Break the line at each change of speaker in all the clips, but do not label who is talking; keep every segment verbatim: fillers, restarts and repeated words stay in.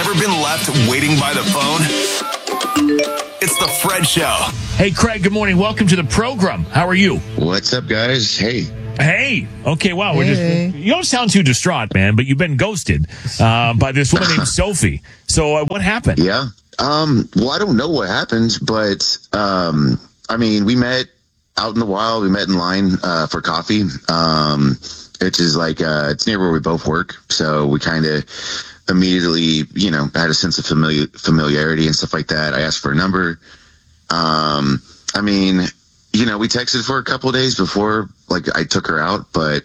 Ever been left waiting by the phone? It's the Fred Show.
Hey, Craig, good morning. Welcome to the program. How are you?
What's up, guys? Hey.
Hey. Okay, wow. We're
Hey.
just, you don't sound too distraught, man, but you've been ghosted uh, by this woman named Sophie. So uh, what happened?
Yeah. Um, well, I don't know what happened, but, um, I mean, we met out in the wild. We met in line uh, for coffee. Um, which is like, uh, it's near where we both work. So we kind of immediately, you know, had a sense of familiar, familiarity and stuff like that. I asked for a number. Um, I mean, you know, we texted for a couple of days before, like, I took her out, but,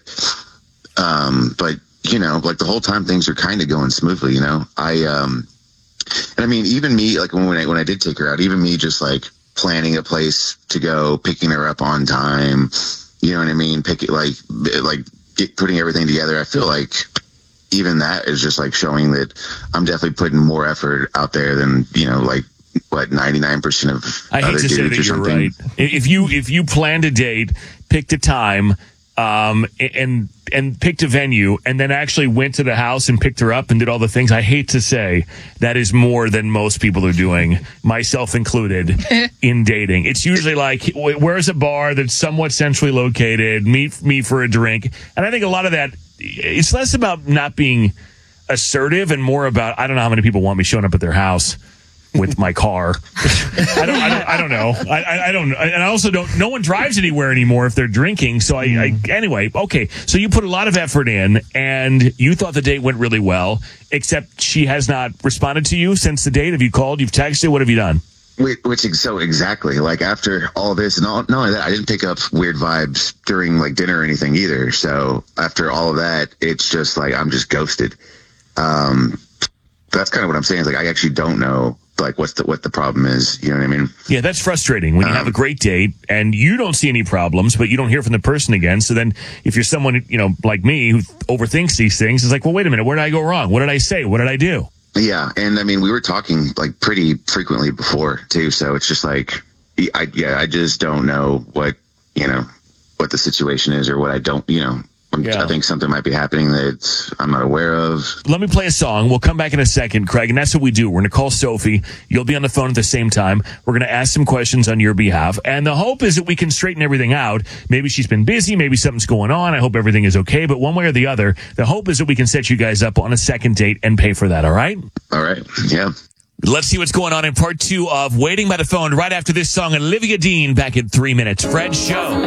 um, but, you know, like the whole time things are kind of going smoothly, you know, I, um, and I mean, even me, like when I, when I did take her out, even me just like planning a place to go, picking her up on time, you know what I mean? Pick it, like, like get, putting everything together. I feel like even that is just like showing that I'm definitely putting more effort out there than, you know, like, what, ninety-nine percent of
I hate
other
to say
dudes
that
or
you're
something.
right. If you if you planned a date, picked a time, um, and and picked a venue, and then actually went to the house and picked her up and did all the things, I hate to say that is more than most people are doing, myself included, in dating. It's usually like, where's a bar that's somewhat centrally located? Meet me for a drink, and I think a lot of that, it's less about not being assertive and more about, I don't know how many people want me showing up at their house with my car. I don't, I don't, I don't know. I, I, I don't, and I also don't, no one drives anywhere anymore if they're drinking. So I, I, anyway, okay. So you put a lot of effort in and you thought the date went really well, except she has not responded to you since the date. Have you called? You've texted? What have you done?
Wait, which is so exactly like after all this and all, not only that, I didn't pick up weird vibes during like dinner or anything either. So after all of that, it's just like, I'm just ghosted. Um, that's kind of what I'm saying is like, I actually don't know like what's the what the problem is, you know what I mean?
Yeah, that's frustrating when you
um,
have a great date and you don't see any problems, but you don't hear from the person again. So then if you're someone, you know, like me who overthinks these things, it's like, well, wait a minute, where did I go wrong? What did I say? What did I do?
Yeah, and I mean, we were talking like pretty frequently before too, so it's just like, I yeah, I just don't know what, you know, what the situation is or what I don't, you know.
Yeah.
I think something might be happening that I'm not aware of.
Let me play a song. We'll come back in a second, Craig, and that's what we do. We're going to call Sophie. You'll be on the phone at the same time. We're going to ask some questions on your behalf, and the hope is that we can straighten everything out. Maybe she's been busy. Maybe something's going on. I hope everything is okay, but one way or the other, the hope is that we can set you guys up on a second date and pay for that, all right?
All right, yeah.
Let's see what's going on in part two of Waiting by the Phone right after this song. Olivia Dean back in three minutes. Fred Show.